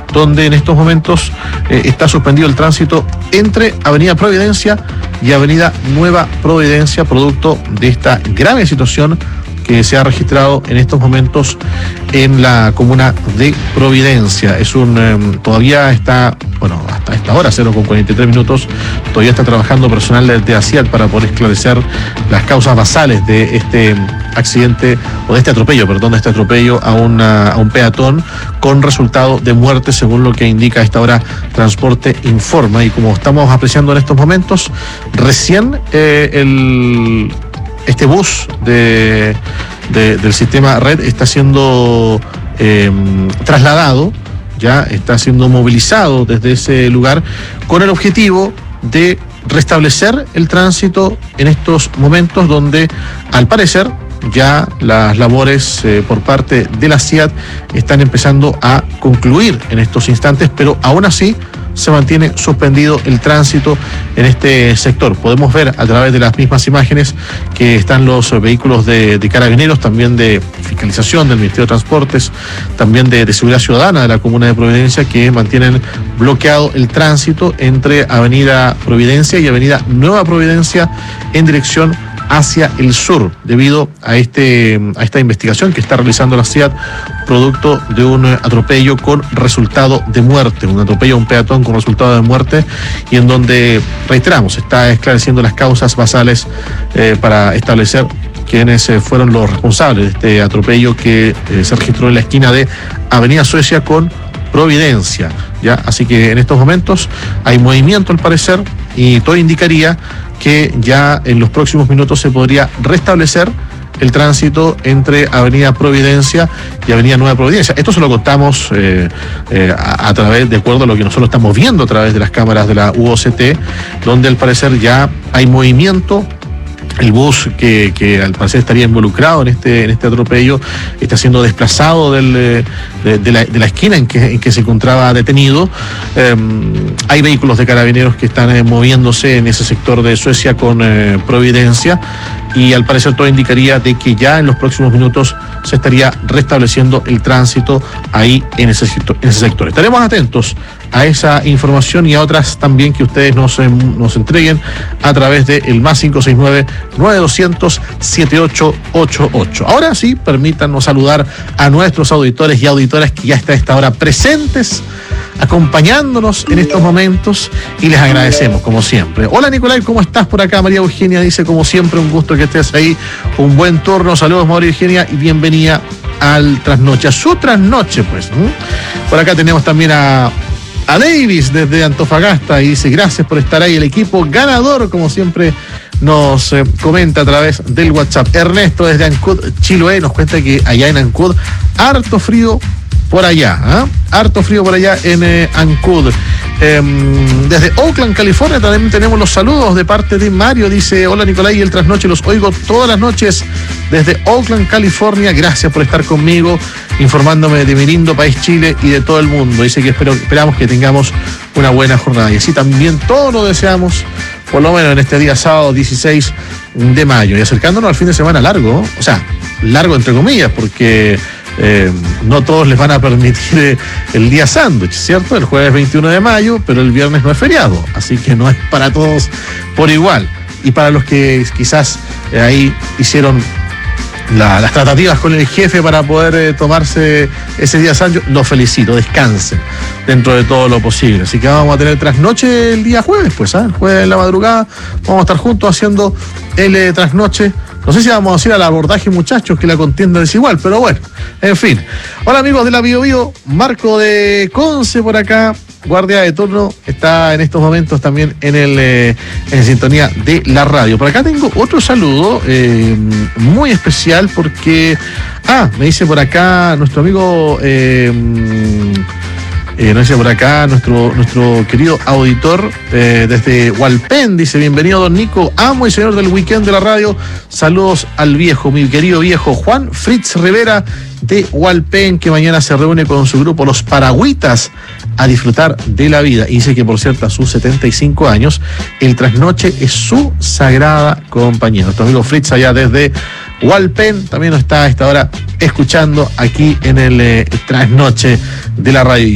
donde en estos momentos está suspendido el tránsito entre Avenida Providencia y Avenida Nueva Providencia, producto de esta grave situación que se ha registrado en estos momentos en la comuna de Providencia. Todavía está, hasta esta hora, 0:43, todavía está trabajando personal de ACIAT para poder esclarecer las causas basales de este accidente, o de este atropello a un peatón con resultado de muerte, según lo que indica a esta hora Transporte Informa. Y como estamos apreciando en estos momentos, recién este bus del sistema Red está siendo trasladado, ya está siendo movilizado desde ese lugar con el objetivo de restablecer el tránsito en estos momentos donde, al parecer, ya las labores por parte de la CIAT están empezando a concluir en estos instantes, pero aún así se mantiene suspendido el tránsito en este sector. Podemos ver a través de las mismas imágenes que están los vehículos de carabineros, también de fiscalización del Ministerio de Transportes, también de Seguridad Ciudadana de la Comuna de Providencia, que mantienen bloqueado el tránsito entre Avenida Providencia y Avenida Nueva Providencia en dirección hacia el sur, debido a esta investigación que está realizando la CIAT, producto de un atropello con resultado de muerte, un atropello a un peatón con resultado de muerte, y en donde, reiteramos, está esclareciendo las causas basales para establecer quiénes fueron los responsables de este atropello que se registró en la esquina de Avenida Suecia con Providencia, ¿ya? Así que en estos momentos hay movimiento, al parecer, y todo indicaría que ya en los próximos minutos se podría restablecer el tránsito entre Avenida Providencia y Avenida Nueva Providencia. Esto se lo contamos a través, de acuerdo a lo que nosotros estamos viendo a través de las cámaras de la UOCT, donde al parecer ya hay movimiento. El bus que al parecer estaría involucrado en este atropello está siendo desplazado de la esquina en que se encontraba detenido. Hay vehículos de carabineros que están moviéndose en ese sector de Suecia con Providencia, y al parecer todo indicaría de que ya en los próximos minutos se estaría restableciendo el tránsito ahí en ese sector. Estaremos atentos a esa información y a otras también que ustedes nos entreguen a través de el más 569-9200-7888. Ahora sí, permítanos saludar a nuestros auditores y auditoras que ya están a esta hora presentes, acompañándonos en estos momentos, y les agradecemos como siempre. Hola Nicolai, ¿cómo estás por acá? María Eugenia dice, como siempre, un gusto que estés ahí, un buen turno. Saludos, María Eugenia, y bienvenida al Trasnoche, a su Trasnoche, pues. Por acá tenemos también a Davis desde Antofagasta, y dice, gracias por estar ahí, el equipo ganador, como siempre nos comenta a través del WhatsApp. Ernesto desde Ancud, Chiloé, nos cuenta que allá en Ancud, harto frío por allá, harto frío por allá en Ancud. Desde Oakland, California, también tenemos los saludos de parte de Mario. Dice, hola Nicolai, el Trasnoche los oigo todas las noches desde Oakland, California. Gracias por estar conmigo, informándome de mi lindo país Chile y de todo el mundo. Dice que esperamos que tengamos una buena jornada, y así también todos lo deseamos, por lo menos en este día sábado 16 de mayo, y acercándonos al fin de semana largo, o sea, largo entre comillas, porque no todos les van a permitir el día sándwich, ¿cierto? El jueves 21 de mayo, pero el viernes no es feriado, así que no es para todos por igual. Y para los que quizás ahí hicieron las tratativas con el jefe para poder tomarse ese día sándwich, los felicito, descansen dentro de todo lo posible. Así que vamos a tener trasnoche el día jueves, pues, el jueves en la madrugada vamos a estar juntos haciendo el trasnoche. No sé si vamos a ir al abordaje, muchachos, que la contienda es igual, pero bueno, en fin. Hola amigos de la Bio Bio, Marco de Conce por acá, guardia de turno, está en estos momentos también en sintonía de la radio. Por acá tengo otro saludo muy especial porque, me dice por acá nuestro amigo, nos dice por acá nuestro querido auditor desde Hualpén, dice, bienvenido don Nico, amo y señor del weekend de la radio, saludos al viejo, mi querido viejo Juan Fritz Rivera de Hualpén, que mañana se reúne con su grupo Los Paragüitas a disfrutar de la vida, y dice que por cierto a sus 75 años el trasnoche es su sagrada compañía. Nuestro amigo Fritz allá desde Hualpén también nos está a esta hora escuchando aquí en el trasnoche de la radio.